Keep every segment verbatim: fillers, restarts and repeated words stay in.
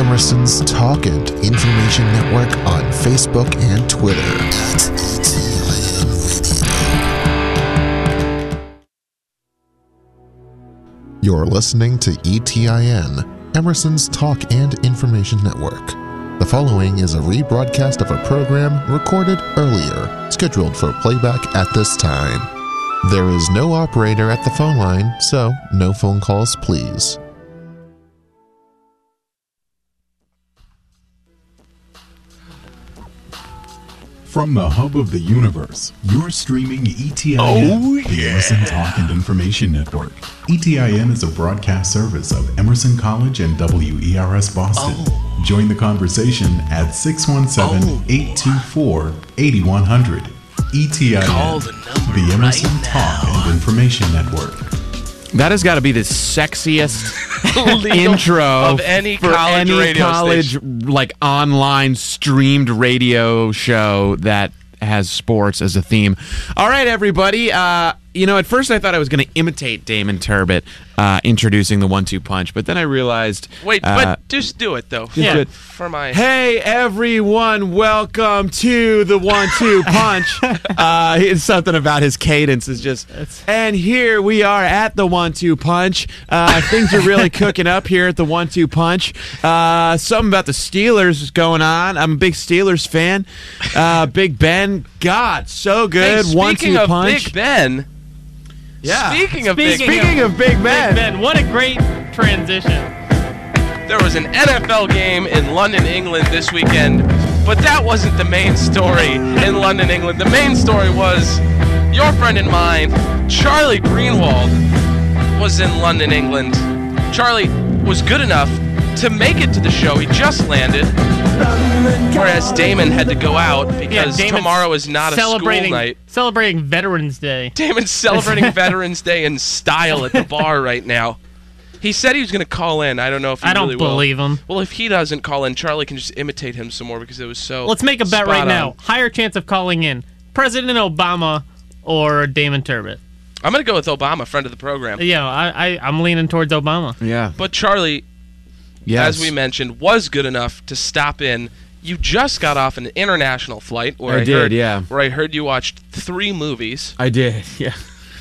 Emerson's Talk and Information Network on Facebook and Twitter. You're listening to E T I N, Emerson's Talk and Information Network. The following is a rebroadcast of a program recorded earlier, scheduled for playback at this time. There is no operator at the phone line, so no phone calls, please. From the hub of the universe, you're streaming E T I N, oh, the yeah. Emerson Talk and Information Network. E T I N is a broadcast service of Emerson College and W E R S Boston. Oh. Join the conversation at six one seven, eight two four, eight one zero zero. E T I N, Call the number the Emerson right Talk now. and Information Network. That has got to be the sexiest intro of any for college any radio college station. like online streamed radio show that has sports as a theme. All right, everybody. Uh, you know, at first I thought I was going to imitate Damon Turbot uh, introducing the one two punch, but then I realized. Wait, uh, but just do it though. Yeah. Yeah. For my. Hey everyone, welcome to the one two punch. uh, it's something about his cadence is just. And here we are at the one two punch. Uh, things are really cooking up here at the one two punch. Uh, something about the Steelers is going on. I'm a big Steelers fan. Uh, Big Ben, God, so good. Hey, one speaking two of punch. Big Ben. Yeah. Speaking of Speaking Big Speaking of Big Ben. Big Ben, what a great transition. There was an N F L game in London, England this weekend, but that wasn't the main story in London, England. The main story was your friend and mine, Charlie Greenwald, was in London, England. Charlie was good enough to make it to the show. He just landed, whereas Damon had to go out because Damon's tomorrow is not a school celebrating, night. Celebrating Veterans Day. Damon's celebrating Veterans Day in style at the bar right now. He said he was going to call in. I don't know if he I don't really will. believe him. Well, if he doesn't call in, Charlie can just imitate him some more because it was so Let's make a bet spot right on. now. Higher chance of calling in President Obama or Damon Turbot. I'm going to go with Obama, friend of the program. Yeah, I, I, I'm leaning towards Obama. Yeah. But Charlie, Yes. as we mentioned, was good enough to stop in. You just got off an international flight where I I, did, heard, yeah. where I heard you watched three movies. I did, yeah.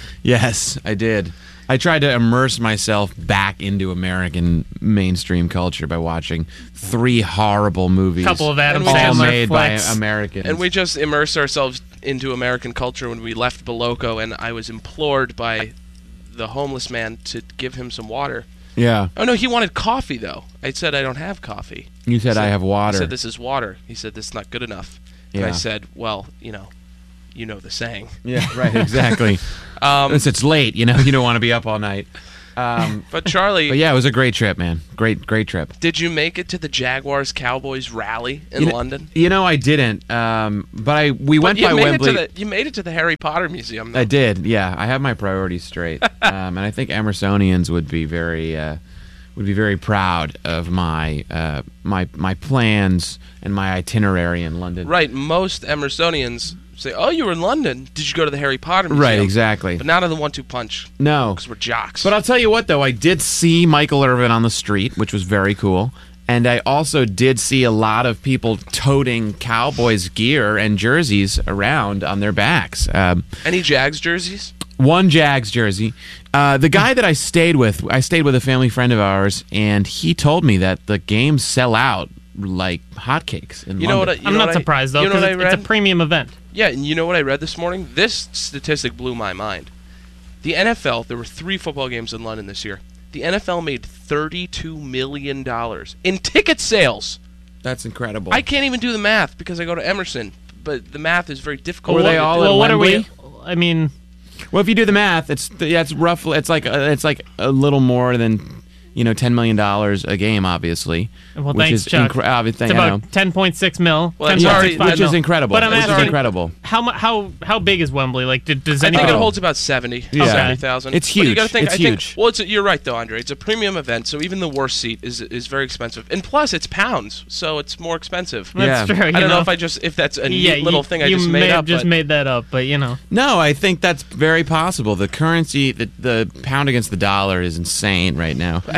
Yes, I did. I tried to immerse myself back into American mainstream culture by watching three horrible movies. Couple of Adam And we all just- Sandler made flicks. by Americans. And we just immersed ourselves into American culture when we left Boloco, and I was implored by the homeless man to give him some water. yeah. Oh, no, he wanted coffee, though. I said, I don't have coffee. You said, He I have water. I said, this is water. He said, this is not good enough. And I Yeah. said, well, you know, you know the saying. Yeah, right, exactly. Um, Since it's late, you know, you don't want to be up all night. Um, but Charlie, but yeah, it was a great trip, man. Great, great trip. did you make it to the Jaguars Cowboys rally in You know- London? You know, I didn't. Um, but I we But went you by made Wembley. It to the, you made it to the Harry Potter Museum. Though. I did, yeah. I have my priorities straight, um, and I think Emersonians would be very uh, would be very proud of my uh, my my plans and my itinerary in London. Right, most Emersonians say, oh, you were in London. Did you go to the Harry Potter Museum? Right, exactly. But not on the one two punch, No, because we're jocks. but I'll tell you what, though, I did see Michael Irvin on the street, which was very cool. And I also did see a lot of people toting Cowboys gear and jerseys around on their backs. Um, Any Jags jerseys? One Jags jersey. Uh, the guy that I stayed with, I stayed with a family friend of ours, and he told me that the games sell out like hotcakes in You know what? I, London. you I'm know not what I- surprised, though, you know because what I it's, it's a read? premium event. Yeah, and you know what I read this morning? This statistic blew my mind. The N F L, there were three football games in London this year. The N F L made thirty-two million dollars in ticket sales. That's incredible. I can't even do the math because I go to Emerson, but the math is very difficult. Were they to all do. at Well, what Wembley? are we? I mean, Well, if you do the math, it's yeah, it's roughly it's like uh, it's like a little more than you know ten million dollars a game, obviously. well, which thanks, is Chuck. incre- obvi- It's th- you about know. ten point six mil. Well, that's Yeah, already- ten point six five which is mil. incredible. But I'm which is asking, incredible. how mu- how how big is Wembley? Like, did, does I think anyone? it Oh. holds about seventy, Yeah. seventy thousand. It's But you huge. gotta think, It's I think, huge. Well, it's, you're right, though, Andre. It's a premium event, so even the worst seat is is very expensive. And plus, it's pounds, so it's more expensive. That's Yeah. true. I you don't know. know if I just if that's a yeah, neat little you, thing I you just may made have up. just but made that up, but you know. No, I think that's very possible. The currency, the, the pound against the dollar is insane right now. But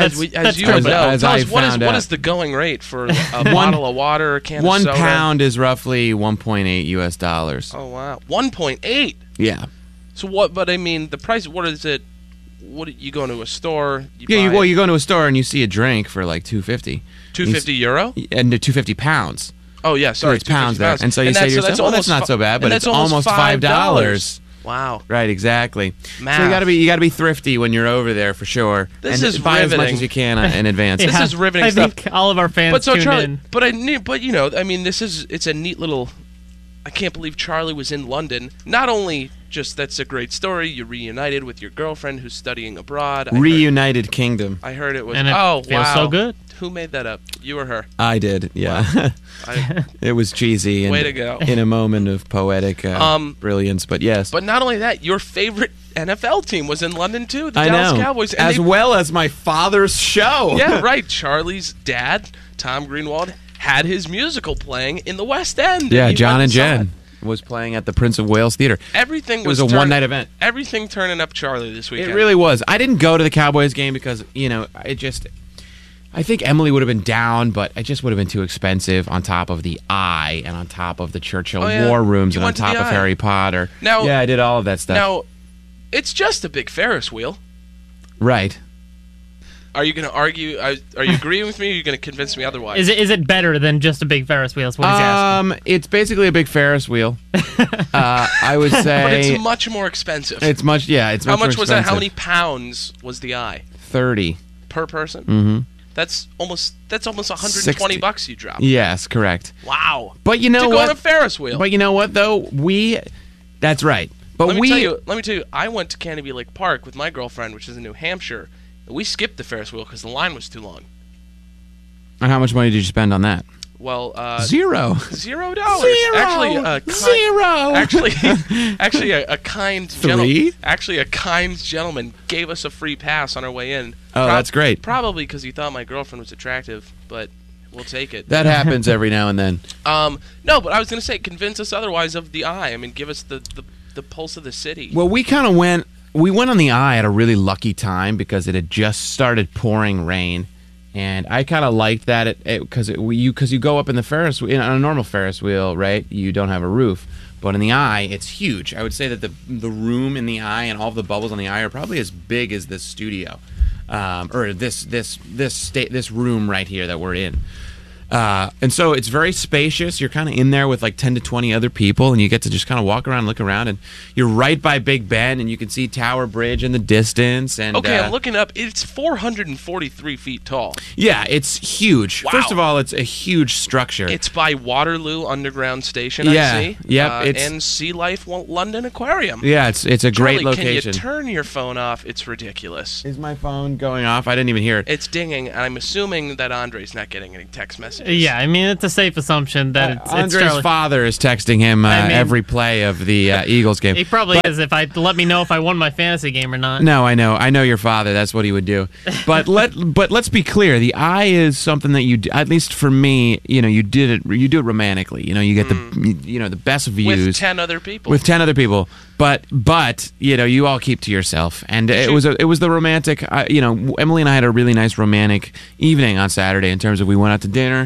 as, we, as that's you true, would but- know, as tell I us what is found what out. is the going rate for a bottle of water or a can One of soda? pound is roughly one point eight U S dollars. Oh wow, one point eight. Yeah. So what? But I mean, the price. What is it? What you go into a store? You Yeah, you, buy well, you go into a store and you see a drink for like two fifty, two fifty euro. and two fifty pounds. Oh yeah, sorry, it's pounds there, pounds. and so you say that's- to yourself, that's "Well, that's almost not so bad," fi- but and it's that's almost five dollars. Wow. Right, exactly. Math. So you got to be you got to be thrifty when you're over there for sure. This and is buy as much riveting. as you can uh, in advance. This Yeah, is riveting I stuff. think all of our fans But so tuned Charlie, in. but I knew, but you know, I mean, this is it's a neat little. I can't believe Charlie was in London. Not only just that's a great story. You reunited with your girlfriend who's studying abroad. I Reunited Kingdom. Heard, I heard it was. And it oh feels wow, so good. Who made that up? You or her? I did, yeah. I, It was cheesy and Way to go. in a moment of poetic uh, Um, brilliance, but yes. but not only that, your favorite N F L team was in London too. The I Dallas know. Cowboys, and as they- well as my father's show. Yeah, right. Charlie's dad, Tom Greenwald, had his musical playing in the West End. Yeah, he John went and saw it. Jen was playing at the Prince of Wales Theater. Everything It was was a turn- one-night event. Everything turning up Charlie this weekend. It really was. I didn't go to the Cowboys game because, you know, it just... I think Emily would have been down, but it just would have been too expensive on top of the Eye and on top of the Churchill Oh, yeah. War Rooms You and on went to the top of Eye. Harry Potter. Now- yeah, I did all of that stuff. Now, it's just a big Ferris wheel. Right. Are you going to argue? Are are you agreeing with me? Or are you going to convince me otherwise? Is it is it better than just a big Ferris wheel? Is what he's asking. Um, it's basically a big Ferris wheel. uh, I would But say it's much more expensive. it's much. Yeah, it's How much more much was that? How expensive. many pounds was the eye Thirty. per person? Mm-hmm. That's almost that's almost one hundred twenty sixty. bucks you dropped. Yes, correct. Wow. But you know to go what? on a Ferris wheel. But you know what though? We. That's right. But let me we. tell you. Let me tell you. I went to Canterbury Lake Park with my girlfriend, which is in New Hampshire. And we skipped the Ferris wheel because the line was too long. And how much money did you spend on that? Well, uh, Zero. zero dollars. Zero. Actually, a ki- Zero. Actually, actually, a, a kind gentleman. Three? Actually, a kind gentleman gave us a free pass on our way in. Oh, that's great. Probably because he thought my girlfriend was attractive, but we'll take it. That happens every now and then. Um, no, but I was gonna say, convince us otherwise of the Eye. I mean, give us the the, the pulse of the city. Well, we kind of went. We went on the Eye at a really lucky time because it had just started pouring rain, and I kind of liked that because it, it, you because you go up in the Ferris in on a normal Ferris wheel, right? You don't have a roof, but in the Eye, it's huge. I would say that the the room in the Eye and all of the bubbles on the Eye are probably as big as this studio, um, or this this this state this room right here that we're in. Uh, and so it's very spacious. You're kind of in there with like ten to twenty other people, and you get to just kind of walk around, look around, and you're right by Big Ben, and you can see Tower Bridge in the distance. And okay, uh, I'm looking up. It's four hundred forty-three feet tall. yeah, it's huge. Wow. First of all, it's a huge structure. It's by Waterloo Underground Station. Yeah, I see. yep, Uh, it's- and Sea Life Wa- London Aquarium. yeah, it's it's a great Charlie, location. Can you turn your phone off? It's ridiculous. Is my phone going off? I didn't even hear it. It's dinging, and I'm assuming that Andre's not getting any text messages. Yeah, I mean it's a safe assumption that it's, it's Andre's Charlie. father is texting him uh, I mean- every play of the uh, Eagles game. He probably is. If I let me know if I won my fantasy game or not. No, I know. I know your father. That's what he would do. But let but let's be clear. The Eye is something that you do, at least for me, you know, you did it you do it romantically. You know, you get the you know, the best views Hmm. With ten other people. with ten other people. But but, you know, you all keep to yourself. And it you- was a, it was the romantic uh, you know, Emily and I had a really nice romantic evening on Saturday in terms of we went out to dinner.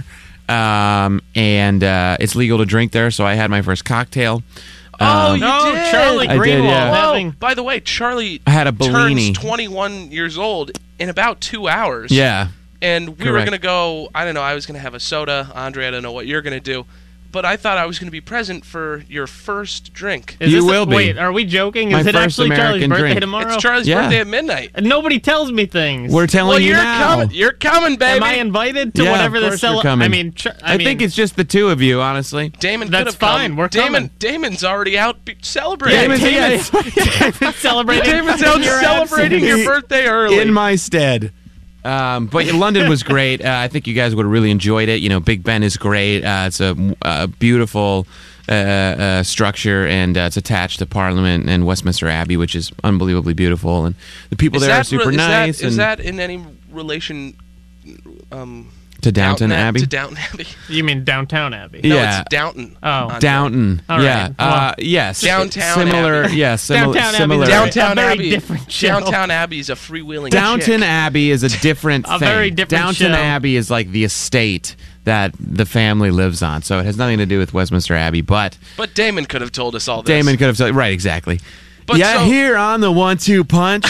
Um, and uh, it's legal to drink there, so I had my first cocktail. Oh, Um, you Oh, did. Charlie I did, Greenwald yeah. Whoa, having by the way, Charlie I had a Bellini. turns twenty-one years old in about two hours. Yeah. And we were Correct. going to go, I don't know, I was going to have a soda. Andre, I don't know what you're going to do. But I thought I was going to be present for your first drink. Is You this will be. Wait, are we joking? My Is it first actually Charlie's American birthday drink. tomorrow? It's Charlie's Yeah. birthday at midnight. And nobody tells me things. We're telling Well, you you're now. coming. You're coming, baby. Am I invited to Yeah, whatever of the course you're cele- coming. I mean, Ch- I, I mean, think it's just the two of you, honestly. Damon That's could have fine, come. we're Damon, coming. Damon's already out be- celebrating. Damon's- Damon's yeah, celebrating. Damon's out your celebrating absence. your birthday early. in my stead. Um, but London was great. Uh, I think you guys would have really enjoyed it. You know, Big Ben is great. Uh, it's a, a beautiful uh, uh, structure, and uh, it's attached to Parliament and Westminster Abbey, which is unbelievably beautiful. And the people is there that, are super is nice. That, is and that in any relation um, to To Downton, Downton Abbey? To Downton Abbey. You mean Downtown Abbey? No, Yeah. it's Downton. Oh. Andre. Downton. All yeah. right. Uh, Well, yes. Downtown Similar. Abbey. Yeah. Similar. Downtown Abbey's similar. a very- Downtown a very Abbey. different show. Downtown Abbey is a freewheeling Downton chick. Abbey is a different A thing. very different Downton show. Abbey is like the estate that the family lives on, so it has nothing to do with Westminster Abbey. But But Damon could have told us all this. Damon could have said right, exactly. But yeah, so- here on the one-two punch.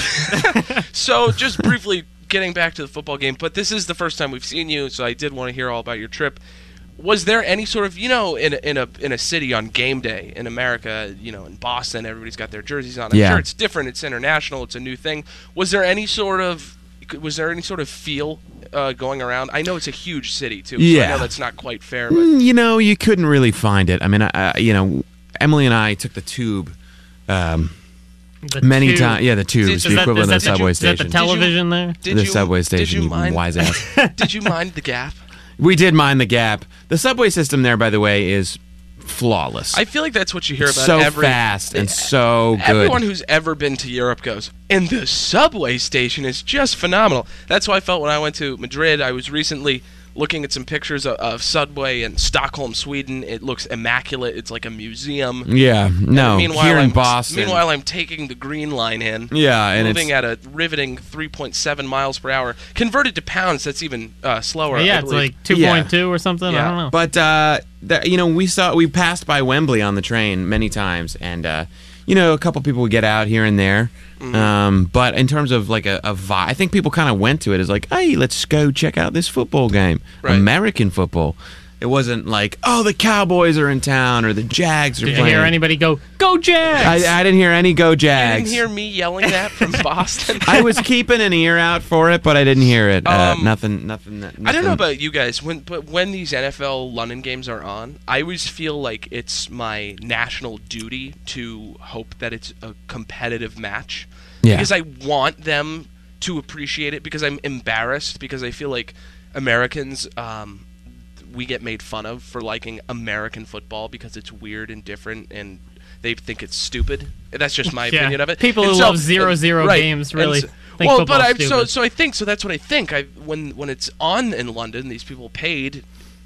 So, just briefly getting back to the football game, but this is the first time we've seen you, so I did want to hear all about your trip. Was there any sort of, you know, in a, in a in a city on game day in America, you know, in Boston, everybody's got their jerseys on. I'm Yeah. sure it's different. It's international. It's a new thing. Was there any sort of was there any sort of feel uh, going around? I know it's a huge city too. So I Yeah. know that's not quite fair, but Mm, you know, you couldn't really find it. I mean, I, I- you know, Emily and I took the tube um, The many tube. times. Yeah, the tubes, Is the that- equivalent is of the that subway Is that the station. television there? did the you subway did station, you you mind wise ass. did you mind the gap? We did mind the gap. The subway system there, by the way, is flawless. I feel like that's what you hear about so every fast and so good. Everyone who's ever been to Europe goes, and the subway station is just phenomenal. That's how I felt when I went to Madrid. I was recently looking at some pictures of, of Subway in Stockholm, Sweden. It looks immaculate. It's like a museum. Yeah, no. meanwhile, Here in I'm, Boston. Meanwhile, I'm taking the Green Line in. Yeah, and moving it's at a riveting three point seven miles per hour. Converted to pounds, that's even uh, slower. Yeah, I it's believe. like two point two or something. Yeah. I don't know. But uh, the, you know, we saw we passed by Wembley on the train many times, and uh, you know, a couple people would get out here and there. Mm-hmm. Um, but in terms of like a, a vibe, I think people kind of went to it as like, hey, let's go check out this football game, Right. American football. It wasn't like, oh, the Cowboys are in town or the Jags are Did you playing. hear anybody go, "Go Jags"? I, I didn't hear any go You Jags. didn't hear me yelling that from Boston? I was keeping an ear out for it, but I didn't hear it. Uh, Um, nothing, nothing, nothing. I don't know about you guys, when but when these N F L London games are on, I always feel like it's my national duty to hope that it's a competitive match. Yeah. Because I want them to appreciate it, because I'm embarrassed, because I feel like Americans, um, we get made fun of for liking American football because it's weird and different, and they think it's stupid. That's just my Yeah. opinion of it. People And who so- love zero zero right. games And really so- think well, football's but I so stupid. so I think so. That's what I think. I when when it's on in London, these people paid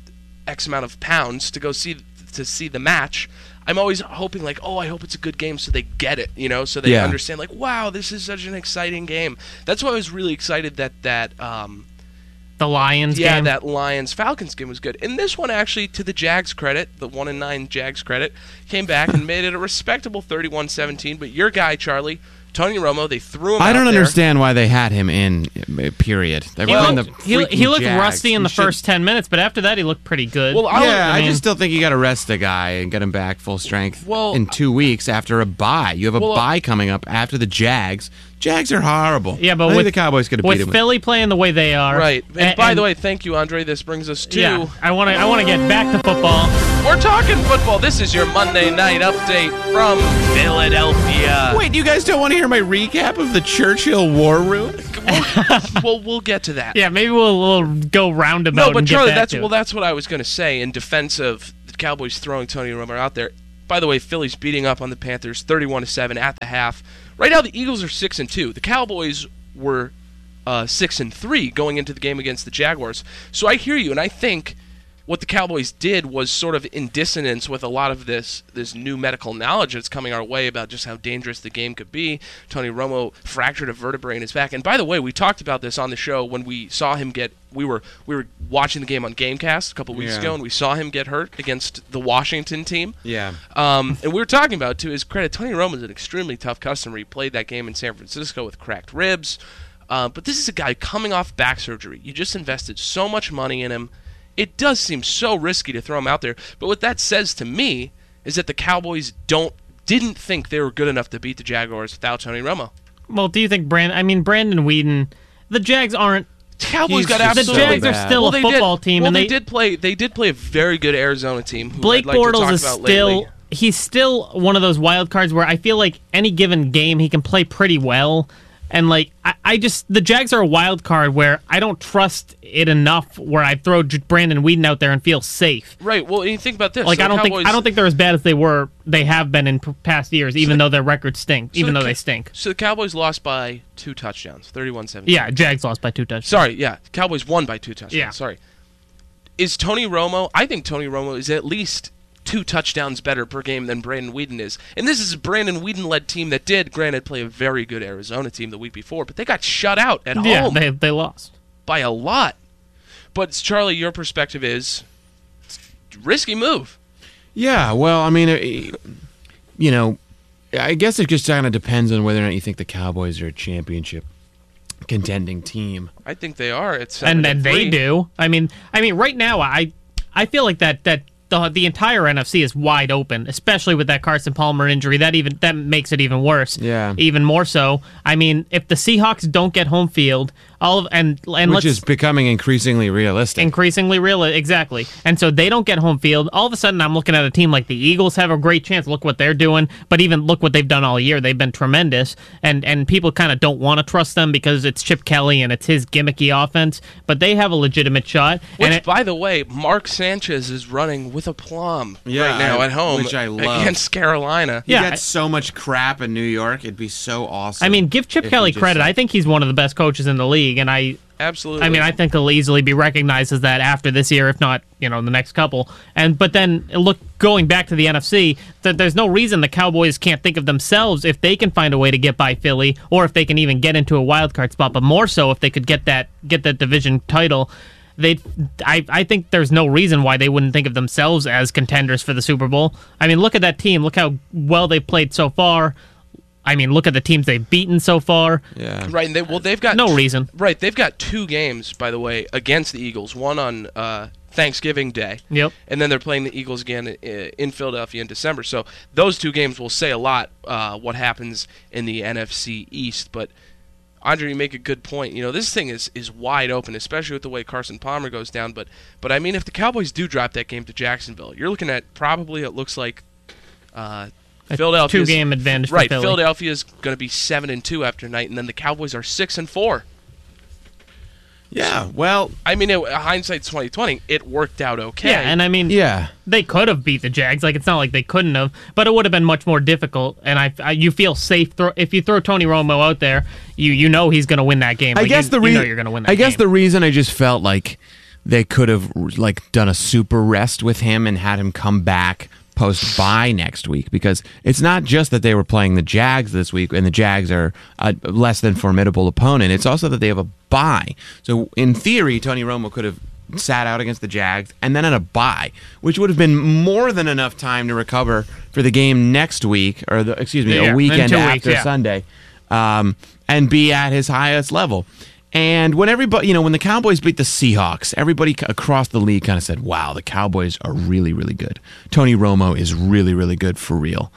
X amount of pounds to go see to see the match. I'm always hoping like, oh, I hope it's a good game, so they get it, you know, so they Yeah. understand like, wow, this is such an exciting game. That's why I was really excited that that um, The Lions yeah, game. that Lions Falcons game was good. And this one actually, to the Jags credit, the one and nine Jags credit, came back and made it a respectable thirty-one seventeen. But your guy, Charlie, Tony Romo, they threw him I out don't there. understand why they had him in. uh, Period. They He were in looked, the he, freaking he looked Jags. rusty in You the should- first ten minutes, but after that he looked pretty good. Well, I'll- Yeah, I, mean- just still think you got to rest the guy and get him back full strength Well, in two weeks after a bye. You have a well, bye coming up after the Jags. Jags are horrible. yeah, but I think with the Cowboys could have with beat them. Philly playing the way they are, Right. And, and- by the and- way, thank you, Andre. This brings us to yeah, I want to I want to get back to football. we're talking football. This is your Monday night update from Philadelphia. Wait, you guys don't want to hear my recap of the Churchill War Room? Well, we'll get to that. Yeah, maybe we'll, we'll go roundabout. No, but and get Charlie, back that's to it. well, that's what I was going to say in defense of the Cowboys throwing Tony Romo out there. By the way, Philly's beating up on the Panthers, thirty-one to seven at the half. Right now, the Eagles are six and two. The Cowboys were uh, six and three going into the game against the Jaguars. So I hear you, and I think what the Cowboys did was sort of in dissonance with a lot of this this new medical knowledge that's coming our way about just how dangerous the game could be. Tony Romo fractured a vertebrae in his back, and by the way, we talked about this on the show when we saw him get. We were we were watching the game on GameCast a couple weeks Yeah. ago, and we saw him get hurt against the Washington team. Yeah. Um, and we were talking about, to his credit, Tony Romo is an extremely tough customer. He played that game in San Francisco with cracked ribs. Uh, but this is a guy coming off back surgery. You just invested so much money in him. It does seem so risky to throw him out there. But what that says to me is that the Cowboys don't didn't think they were good enough to beat the Jaguars without Tony Romo. Well, do you think Brand? I mean, Brandon Whedon. The Jags aren't. The Cowboys He's got just The absolutely. Jags are bad. still well, a they football did, team, well, and they, they, did play. They did play a very good Arizona team. Who Blake I'd like to Bortles talk is about still. lately. He's still one of those wild cards where I feel like any given game he can play pretty well. And, like, I, I just... The Jags are a wild card where I don't trust it enough where I throw J- Brandon Whedon out there and feel safe. Right. Well, you think about this. Like, So I don't Cowboys, think I don't think they're as bad as they were, they have been in p- past years, even the- though their records stink, even the though Ca- they stink. So the Cowboys lost by two touchdowns, thirty-one seventeen. Yeah, Jags lost by two touchdowns. Sorry, yeah. Cowboys won by two touchdowns. Yeah. Sorry. is Tony Romo, I think Tony Romo is at least two touchdowns better per game than Brandon Weeden is. And this is a Brandon Weeden-led team that did, granted, play a very good Arizona team the week before, but they got shut out at yeah, home. they they lost. By a lot. But, Charlie, your perspective is risky move. Yeah, well, I mean, it, you know, I guess it just kind of depends on whether or not you think the Cowboys are a championship contending team. I think they are. It's and then they do. I mean, I mean, right now, I I feel like that that the the entire N F C is wide open, especially with that Carson Palmer injury. That even that makes it even worse. Yeah, even more so. I mean, if the Seahawks don't get home field, all of and and which let's, is becoming increasingly realistic. Increasingly real, exactly. And so they don't get home field. All of a sudden, I'm looking at a team like the Eagles have a great chance. Look what they're doing. But even look what they've done all year. They've been tremendous. And and people kind of don't want to trust them because it's Chip Kelly and it's his gimmicky offense. But they have a legitimate shot. Which, and it, by the way, Mark Sanchez is running with a plum yeah, right now I, at home which I love. against Carolina. He yeah, gets so much crap in New York. It'd be so awesome. I mean, give Chip Kelly credit. I think he's one of the best coaches in the league, and I Absolutely. I mean, I think he'll easily be recognized as that after this year, if not, you know, the next couple. And but then look, going back to the N F C, that there's no reason the Cowboys can't think of themselves if they can find a way to get by Philly, or if they can even get into a wild card spot. But more so, if they could get that get that division title, they, I, I think there's no reason why they wouldn't think of themselves as contenders for the Super Bowl. I mean, look at that team. Look how well they've played so far. I mean, look at the teams they've beaten so far. Yeah. Right. And they, well, they've got no reason. Right. They've got two games, by the way, against the Eagles. One on uh, Thanksgiving Day. Yep. And then they're playing the Eagles again in Philadelphia in December. So those two games will say a lot uh, what happens in the N F C East. But Andre, you make a good point. You know, this thing is, is wide open, especially with the way Carson Palmer goes down. But but I mean, if the Cowboys do drop that game to Jacksonville, you're looking at probably it looks like. Uh, Philadelphia's two-game advantage for right. Philly. Philadelphia's going to be seven and two after night, and then the Cowboys are six and four. Yeah, well, I mean, it, hindsight's twenty twenty. It worked out okay. Yeah, and I mean, yeah, they could have beat the Jags. Like, it's not like they couldn't have, but it would have been much more difficult. And I, I you feel safe throw, if you throw Tony Romo out there. You you know he's going to win that game. I like, guess you, the reason you know you're going to win that I guess game. the reason I just felt like they could have like done a super rest with him and had him come back post bye next week, because it's not just that they were playing the Jags this week and the Jags are a less than formidable opponent. It's also that they have a bye. So in theory, Tony Romo could have sat out against the Jags and then had a bye, which would have been more than enough time to recover for the game next week, or the, excuse me, Yeah, a weekend in two after weeks, yeah. Sunday, um, and be at his highest level. And when everybody, you know, when the Cowboys beat the Seahawks, everybody across the league kind of said, wow, the Cowboys are really, really good. Tony Romo is really, really good for real.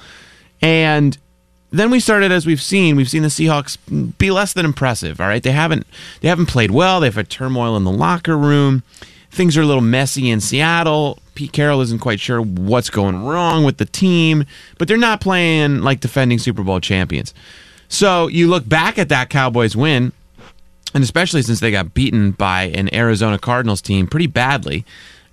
And then we started, as we've seen, we've seen the Seahawks be less than impressive, all right? They haven't they haven't played well. They've had turmoil in the locker room. Things are a little messy in Seattle. Pete Carroll isn't quite sure what's going wrong with the team, but they're not playing like defending Super Bowl champions. So you look back at that Cowboys win, and especially since they got beaten by an Arizona Cardinals team pretty badly,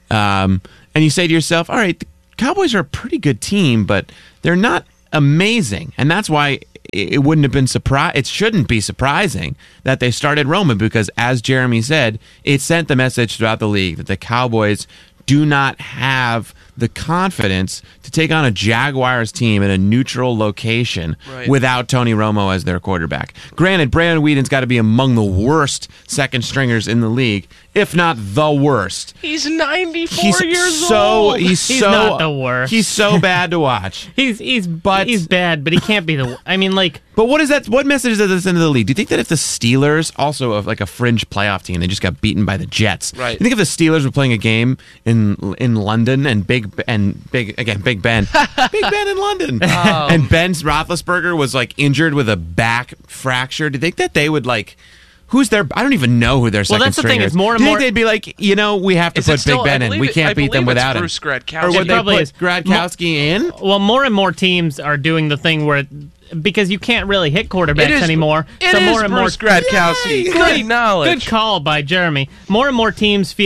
um, and you say to yourself, all right, the Cowboys are a pretty good team, but they're not amazing. And that's why it wouldn't have been surpri- it shouldn't be surprising that they started Roman, because as Jeremy said, it sent the message throughout the league that the Cowboys do not have the confidence to take on a Jaguars team in a neutral location right. without Tony Romo as their quarterback. Granted, Brandon Weeden's got to be among the worst second stringers in the league, if not the worst. He's ninety-four He's years so old. he's, He's so not the worst. He's so bad to watch. He's he's But- he's bad, but he can't be the. I mean, like, But what is that? What message does this send to the league? Do you think that if the Steelers, also of like a fringe playoff team, they just got beaten by the Jets? Right. You think if the Steelers were playing a game in in London and Big and Big again Big Ben, Big Ben in London, and Ben Roethlisberger was like injured with a back fracture? Do you think that they would like? Who's their? I don't even know who their second that's the thing, stringer is more and Do you more- think they'd be like, you know, we have to Is it put still- Big I Ben in. believe We it- can't I beat them believe it's without him. Bruce Gradkowski. Or It would they probably put is. Gradkowski in? well, more and more teams are doing the thing where, because you can't really hit quarterbacks It is- anymore. It so is more and more Bruce Gradkowski. Good- Great knowledge. Good call by Jeremy. More and more teams feel it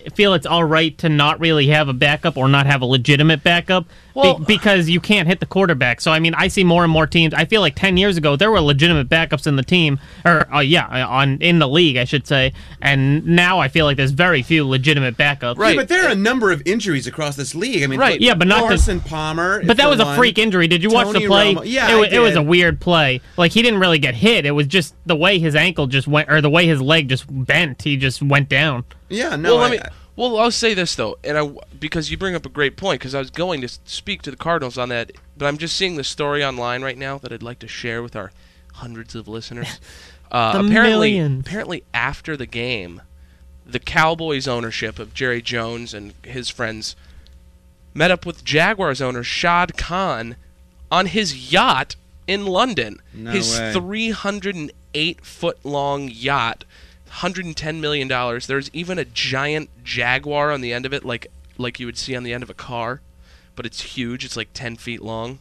feel it's all right to not really have a backup or not have a legitimate backup Well- be- because you can't hit the quarterback. So I mean, I see more and more teams. I feel like ten years ago there were legitimate backups in the team, or uh, yeah, on in the league, I should say. And now I feel like there's very few legitimate backups. Right. Yeah, but there are a number of injuries across this league. I mean, Right. Yeah, but not the- Carson Palmer. But that for was a one. freak injury. Did you watch Tony the play? Romo. Yeah, it, I wa- it was did. a weird play. Like he didn't really get hit. It was just the way his ankle just went, or the way his leg just bent. He just went down. Yeah, no. well, let I- me. Well, I'll say this though, and I because you bring up a great point, because I was going to speak to the Cardinals on that, but I'm just seeing the story online right now that I'd like to share with our hundreds of listeners. Uh, The apparently, millions. apparently after the game, the Cowboys ownership of Jerry Jones and his friends met up with Jaguars owner Shad Khan on his yacht in London. No his way. three hundred eight foot long yacht, one hundred ten million dollars. There's even a giant Jaguar on the end of it, like like you would see on the end of a car, but it's huge. It's like ten feet long.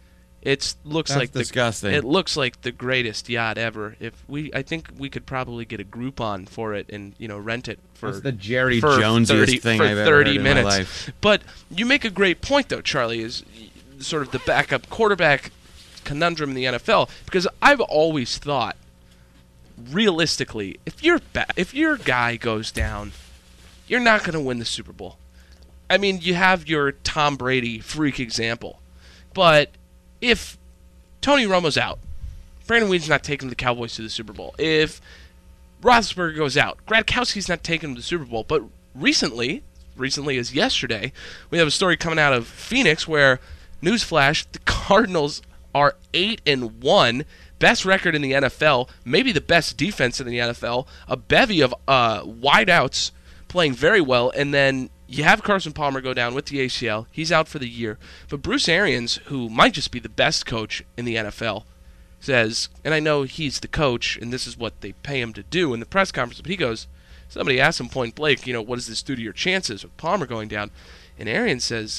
It looks That's like disgusting. The, it looks like the greatest yacht ever. If we, I think we could probably get a Groupon for it and you know rent it for That's the Jerry for Jonesiest thirty, thing for I've ever thirty heard in my minutes. life. But you make a great point though, Charlie. Is sort of the backup quarterback conundrum in the N F L, because I've always thought, realistically, if your ba- if your guy goes down, you're not going to win the Super Bowl. I mean, you have your Tom Brady freak example, but if Tony Romo's out, Brandon Weed's not taking the Cowboys to the Super Bowl. If Roethlisberger goes out, Gradkowski's not taking them to the Super Bowl. But recently, recently as yesterday, we have a story coming out of Phoenix where, newsflash, the Cardinals are eight and one, best record in the N F L, maybe the best defense in the N F L, a bevy of uh, wideouts playing very well, and then you have Carson Palmer go down with the A C L. He's out for the year. But Bruce Arians, who might just be the best coach in the N F L, says, and I know he's the coach, and this is what they pay him to do in the press conference, but he goes, somebody asked him point blank, you know, what does this do to your chances with Palmer going down? And Arians says,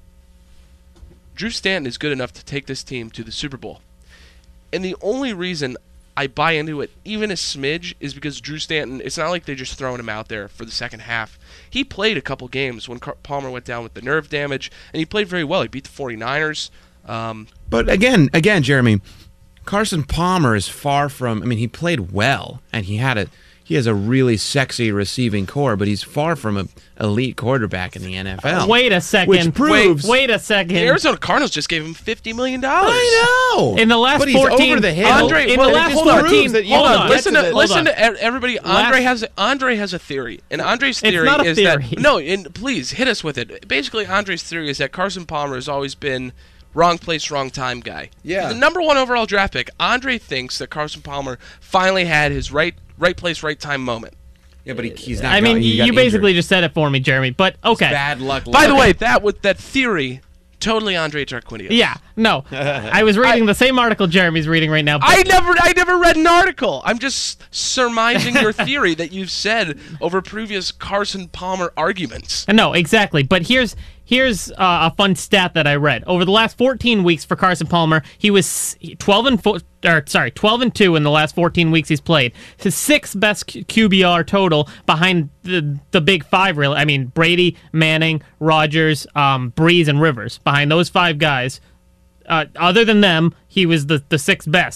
Drew Stanton is good enough to take this team to the Super Bowl. And the only reason I buy into it, even a smidge, is because Drew Stanton, it's not like they're just throwing him out there for the second half. He played a couple games when Car- Palmer went down with the nerve damage, and he played very well. He beat the 49ers. Um, But again, again, Jeremy, Carson Palmer is far from. I mean, he played well, and he had a he has a really sexy receiving core, but he's far from an elite quarterback in the N F L. Wait a second. Which proves- Wait, wait a second. the Arizona Cardinals just gave him fifty million dollars. I know. In the last but he's fourteen over the hill. Andre, in well, the last hold on. fourteen, that you hold don't on. get Listen to to, the- listen hold on. to e- everybody. Andre Last- has Andre has a theory, and Andre's theory not a is theory. that no, and please hit us with it. Basically, Andre's theory is that Carson Palmer has always been wrong place, wrong time guy. Yeah. The number one overall draft pick. Andre thinks that Carson Palmer finally had his right right place, right time moment. Yeah, but he, he's not. I mean, got- he got you basically injured. just said it for me, Jeremy. But okay. bad luck. By the luck. way, that with that theory, totally Andre Tarquinius. Yeah, no. I was reading the same article Jeremy's reading right now. But I never, I never read an article. I'm just surmising your theory that you've said over previous Carson Palmer arguments. No, exactly. But here's here's uh, a fun stat that I read. Over the last fourteen weeks for Carson Palmer, he was twelve and four, or sorry, twelve and two in the last fourteen weeks he's played. His sixth best Q B R total behind the the big five. Really, I mean Brady, Manning, Rodgers, um, Breeze, and Rivers. Behind those five guys. Uh, other than them, he was the, the sixth best.